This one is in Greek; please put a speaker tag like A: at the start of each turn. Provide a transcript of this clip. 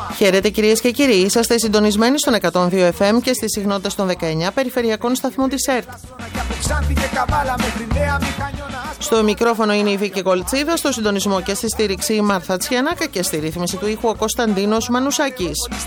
A: Χαίρετε κυρίες και κύριοι, είσαστε συντονισμένοι στον 102 FM και στις συχνότητες των 19 περιφερειακών σταθμών της ΕΡΤ. Στο μικρόφωνο είναι η Βίκη Κολτσίδα, στο συντονισμό και στη στήριξη η Μάρθα Τσιανάκα και στη ρύθμιση του ήχου ο Κωνσταντίνος Μανουσάκης.